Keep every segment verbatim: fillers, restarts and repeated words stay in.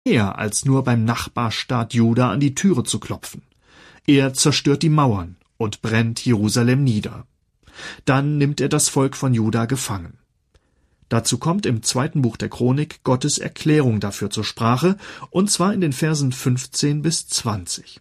mehr als nur beim Nachbarstaat Juda an die Türe zu klopfen. Er zerstört die Mauern und brennt Jerusalem nieder. Dann nimmt er das Volk von Juda gefangen. Dazu kommt im zweiten Buch der Chronik Gottes Erklärung dafür zur Sprache, und zwar in den Versen fünfzehn bis zwanzig.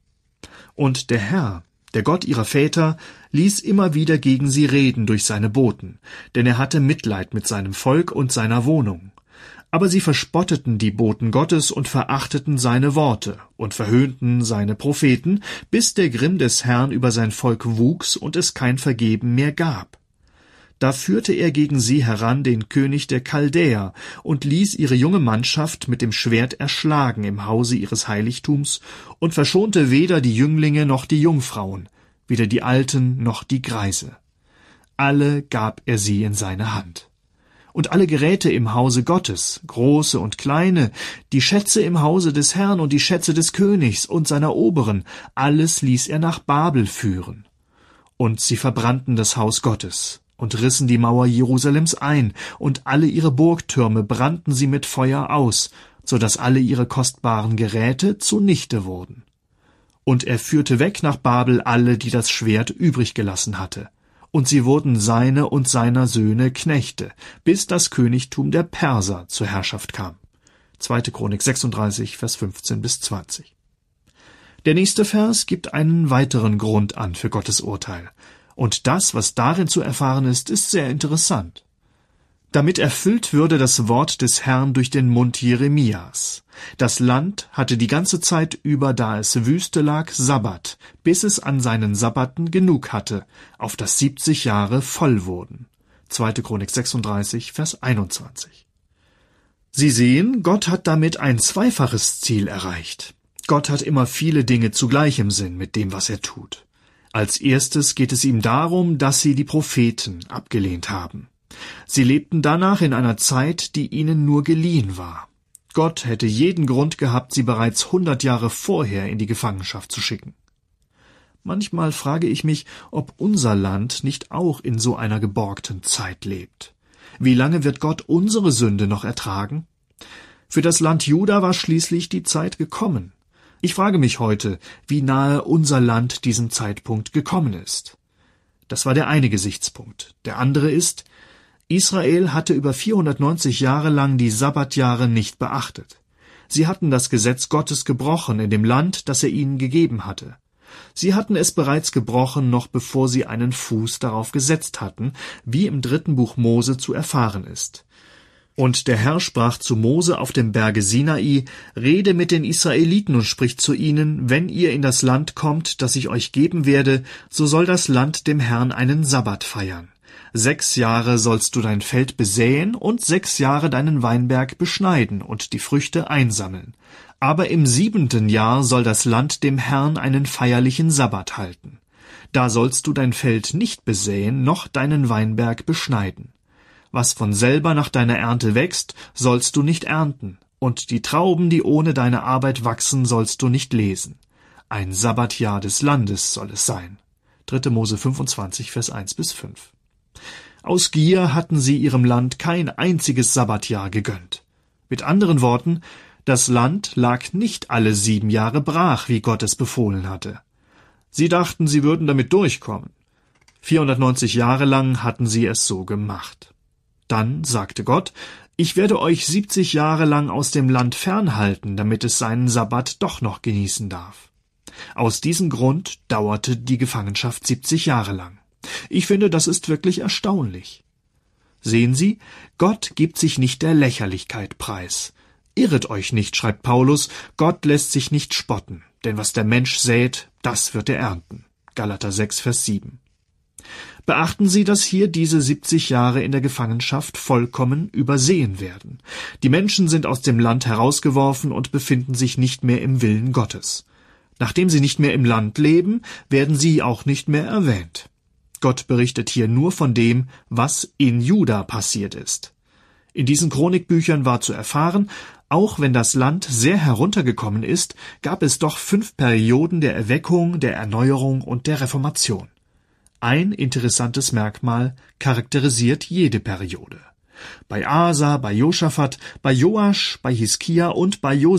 Und der Herr, der Gott ihrer Väter, ließ immer wieder gegen sie reden durch seine Boten, denn er hatte Mitleid mit seinem Volk und seiner Wohnung. Aber sie verspotteten die Boten Gottes und verachteten seine Worte und verhöhnten seine Propheten, bis der Grimm des Herrn über sein Volk wuchs und es kein Vergeben mehr gab. Da führte er gegen sie heran den König der Chaldäer und ließ ihre junge Mannschaft mit dem Schwert erschlagen im Hause ihres Heiligtums und verschonte weder die Jünglinge noch die Jungfrauen, weder die Alten noch die Greise. Alle gab er sie in seine Hand. Und alle Geräte im Hause Gottes, große und kleine, die Schätze im Hause des Herrn und die Schätze des Königs und seiner Oberen, alles ließ er nach Babel führen. Und sie verbrannten das Haus Gottes und rissen die Mauer Jerusalems ein, und alle ihre Burgtürme brannten sie mit Feuer aus, so daß alle ihre kostbaren Geräte zunichte wurden. Und er führte weg nach Babel alle, die das Schwert übrig gelassen hatte, und sie wurden seine und seiner Söhne Knechte, bis das Königtum der Perser zur Herrschaft kam. zweite Chronik sechsunddreißig, Vers fünfzehn bis zwanzig. Der nächste Vers gibt einen weiteren Grund an für Gottes Urteil. Und das, was darin zu erfahren ist, ist sehr interessant. Damit erfüllt würde das Wort des Herrn durch den Mund Jeremias. Das Land hatte die ganze Zeit über, da es Wüste lag, Sabbat, bis es an seinen Sabbaten genug hatte, auf das siebzig Jahre voll wurden. zweite Chronik sechsunddreißig, Vers einundzwanzig. Sie sehen, Gott hat damit ein zweifaches Ziel erreicht. Gott hat immer viele Dinge zugleich im Sinn mit dem, was er tut. Als erstes geht es ihm darum, dass sie die Propheten abgelehnt haben. Sie lebten danach in einer Zeit, die ihnen nur geliehen war. Gott hätte jeden Grund gehabt, sie bereits hundert Jahre vorher in die Gefangenschaft zu schicken. Manchmal frage ich mich, ob unser Land nicht auch in so einer geborgten Zeit lebt. Wie lange wird Gott unsere Sünde noch ertragen? Für das Land Juda war schließlich die Zeit gekommen. Ich frage mich heute, wie nahe unser Land diesem Zeitpunkt gekommen ist. Das war der eine Gesichtspunkt. Der andere ist, Israel hatte über vierhundertneunzig Jahre lang die Sabbatjahre nicht beachtet. Sie hatten das Gesetz Gottes gebrochen in dem Land, das er ihnen gegeben hatte. Sie hatten es bereits gebrochen, noch bevor sie einen Fuß darauf gesetzt hatten, wie im dritten Buch Mose zu erfahren ist. Und der Herr sprach zu Mose auf dem Berge Sinai, »Rede mit den Israeliten und sprich zu ihnen, wenn ihr in das Land kommt, das ich euch geben werde, so soll das Land dem Herrn einen Sabbat feiern. Sechs Jahre sollst du dein Feld besäen und sechs Jahre deinen Weinberg beschneiden und die Früchte einsammeln. Aber im siebenten Jahr soll das Land dem Herrn einen feierlichen Sabbat halten. Da sollst du dein Feld nicht besäen, noch deinen Weinberg beschneiden. Was von selber nach deiner Ernte wächst, sollst du nicht ernten, und die Trauben, die ohne deine Arbeit wachsen, sollst du nicht lesen. Ein Sabbatjahr des Landes soll es sein. dritte Mose fünfundzwanzig, Vers eins bis fünf. Aus Gier hatten sie ihrem Land kein einziges Sabbatjahr gegönnt. Mit anderen Worten, das Land lag nicht alle sieben Jahre brach, wie Gott es befohlen hatte. Sie dachten, sie würden damit durchkommen. vierhundertneunzig Jahre lang hatten sie es so gemacht. Dann sagte Gott, ich werde euch siebzig Jahre lang aus dem Land fernhalten, damit es seinen Sabbat doch noch genießen darf. Aus diesem Grund dauerte die Gefangenschaft siebzig Jahre lang. Ich finde, das ist wirklich erstaunlich. Sehen Sie, Gott gibt sich nicht der Lächerlichkeit preis. Irret euch nicht, schreibt Paulus, Gott lässt sich nicht spotten, denn was der Mensch sät, das wird er ernten. Galater sechs, Vers sieben. Beachten Sie, dass hier diese siebzig Jahre in der Gefangenschaft vollkommen übersehen werden. Die Menschen sind aus dem Land herausgeworfen und befinden sich nicht mehr im Willen Gottes. Nachdem sie nicht mehr im Land leben, werden sie auch nicht mehr erwähnt. Gott berichtet hier nur von dem, was in Juda passiert ist. In diesen Chronikbüchern war zu erfahren, auch wenn das Land sehr heruntergekommen ist, gab es doch fünf Perioden der Erweckung, der Erneuerung und der Reformation. Ein interessantes Merkmal charakterisiert jede Periode. Bei Asa, bei Josaphat, bei Joasch, bei Hiskia und bei